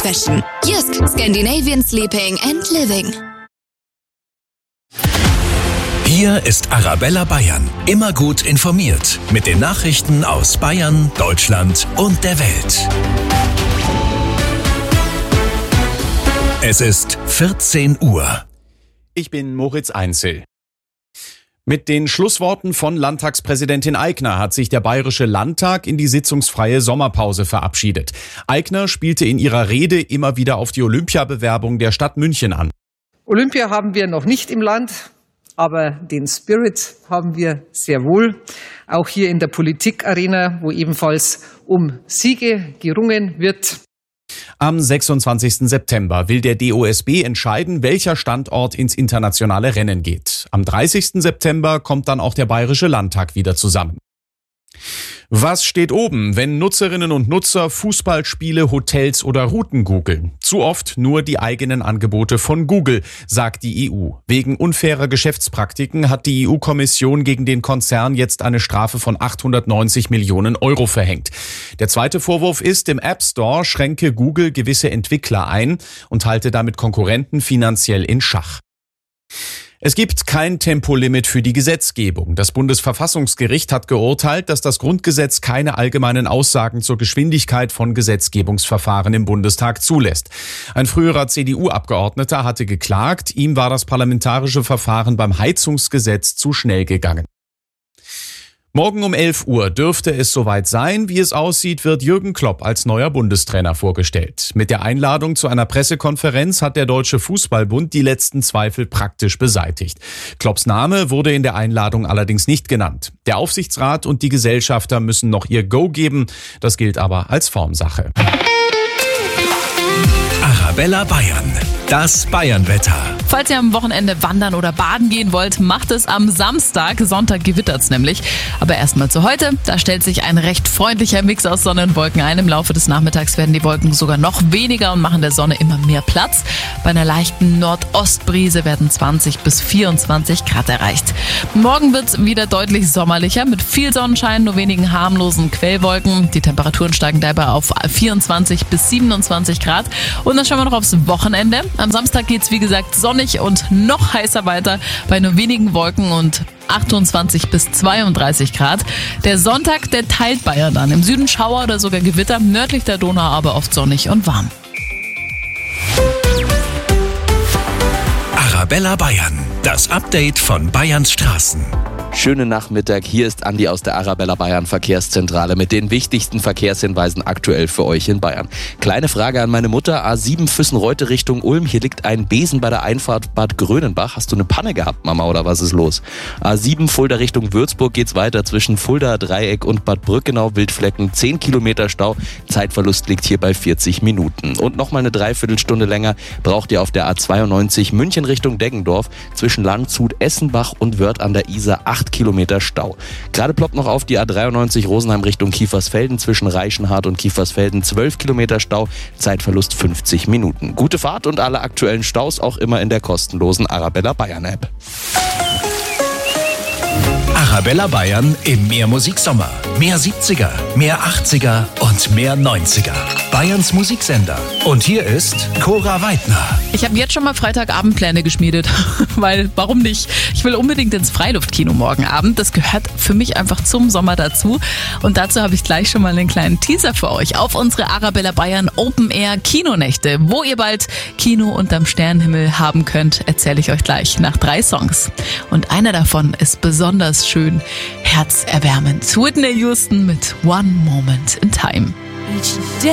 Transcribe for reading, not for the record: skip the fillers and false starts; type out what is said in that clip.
Fashion. Jysk, Scandinavian Sleeping and Living. Hier ist Arabella Bayern. Immer gut informiert. Mit den Nachrichten aus Bayern, Deutschland und der Welt. Es ist 14 Uhr. Ich bin Moritz Einzel. Mit den Schlussworten von Landtagspräsidentin Aigner hat sich der Bayerische Landtag in die sitzungsfreie Sommerpause verabschiedet. Aigner spielte in ihrer Rede immer wieder auf die Olympiabewerbung der Stadt München an. Olympia haben wir noch nicht im Land, aber den Spirit haben wir sehr wohl. Auch hier in der Politikarena, wo ebenfalls um Siege gerungen wird. Am 26. September will der DOSB entscheiden, welcher Standort ins internationale Rennen geht. Am 30. September kommt dann auch der Bayerische Landtag wieder zusammen. Was steht oben, wenn Nutzerinnen und Nutzer Fußballspiele, Hotels oder Routen googeln? Zu oft nur die eigenen Angebote von Google, sagt die EU. Wegen unfairer Geschäftspraktiken hat die EU-Kommission gegen den Konzern jetzt eine Strafe von 890 Millionen Euro verhängt. Der zweite Vorwurf ist, im App Store schränke Google gewisse Entwickler ein und halte damit Konkurrenten finanziell in Schach. Es gibt kein Tempolimit für die Gesetzgebung. Das Bundesverfassungsgericht hat geurteilt, dass das Grundgesetz keine allgemeinen Aussagen zur Geschwindigkeit von Gesetzgebungsverfahren im Bundestag zulässt. Ein früherer CDU-Abgeordneter hatte geklagt, ihm war das parlamentarische Verfahren beim Heizungsgesetz zu schnell gegangen. Morgen um 11 Uhr dürfte es soweit sein. Wie es aussieht, wird Jürgen Klopp als neuer Bundestrainer vorgestellt. Mit der Einladung zu einer Pressekonferenz hat der Deutsche Fußballbund die letzten Zweifel praktisch beseitigt. Klopps Name wurde in der Einladung allerdings nicht genannt. Der Aufsichtsrat und die Gesellschafter müssen noch ihr Go geben. Das gilt aber als Formsache. Arabella Bayern. Das Bayernwetter. Falls ihr am Wochenende wandern oder baden gehen wollt, macht es am Samstag. Sonntag gewittert's nämlich. Aber erstmal zu heute. Da stellt sich ein recht freundlicher Mix aus Sonne und Wolken ein. Im Laufe des Nachmittags werden die Wolken sogar noch weniger und machen der Sonne immer mehr Platz. Bei einer leichten Nordostbrise werden 20 bis 24 Grad erreicht. Morgen wird's wieder deutlich sommerlicher mit viel Sonnenschein, nur wenigen harmlosen Quellwolken. Die Temperaturen steigen dabei auf 24 bis 27 Grad. Und dann schauen wir noch aufs Wochenende. Am Samstag geht's wie gesagt sonnig und noch heißer weiter bei nur wenigen Wolken und 28 bis 32 Grad. Der Sonntag, der teilt Bayern dann. Im Süden Schauer oder sogar Gewitter, nördlich der Donau aber oft sonnig und warm. Arabella Bayern. Das Update von Bayerns Straßen. Schönen Nachmittag, hier ist Andi aus der Arabella Bayern Verkehrszentrale mit den wichtigsten Verkehrshinweisen aktuell für euch in Bayern. Kleine Frage an meine Mutter, A7 Füssen-Reute Richtung Ulm, hier liegt ein Besen bei der Einfahrt Bad Grönenbach. Hast du eine Panne gehabt, Mama, oder was ist los? A7 Fulda Richtung Würzburg geht's weiter zwischen Fulda, Dreieck und Bad Brückenau, Wildflecken, 10 Kilometer Stau, Zeitverlust liegt hier bei 40 Minuten. Und nochmal eine Dreiviertelstunde länger braucht ihr auf der A92 München Richtung Deggendorf zwischen Landshut, Essenbach und Wörth an der Isar 8 Kilometer Stau. Gerade ploppt noch auf die A93 Rosenheim Richtung Kiefersfelden zwischen Reichenhart und Kiefersfelden 12 Kilometer Stau, Zeitverlust 50 Minuten. Gute Fahrt und alle aktuellen Staus auch immer in der kostenlosen Arabella Bayern App. Arabella Bayern im Mehr Musiksommer. Mehr 70er, mehr 80er und mehr 90er. Bayerns Musiksender. Und hier ist Cora Weidner. Ich habe jetzt schon mal Freitagabendpläne geschmiedet, weil warum nicht? Ich will unbedingt ins Freiluftkino morgen Abend. Das gehört für mich einfach zum Sommer dazu. Und dazu habe ich gleich schon mal einen kleinen Teaser für euch auf unsere Arabella Bayern Open Air Kinonächte. Wo ihr bald Kino unterm Sternenhimmel haben könnt, erzähle ich euch gleich nach 3 Songs. Und einer davon ist besonders schön herzerwärmend. Whitney Houston mit One Moment in Time.